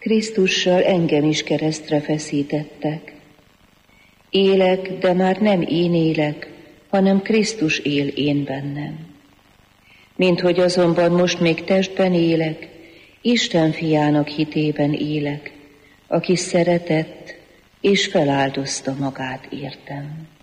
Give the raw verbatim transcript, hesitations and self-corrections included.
Krisztussal engem is keresztre feszítettek. Élek, de már nem én élek, hanem Krisztus él én bennem. Minthogy azonban most még testben élek, Isten fiának hitében élek, aki szeretett és feláldozta magát értem.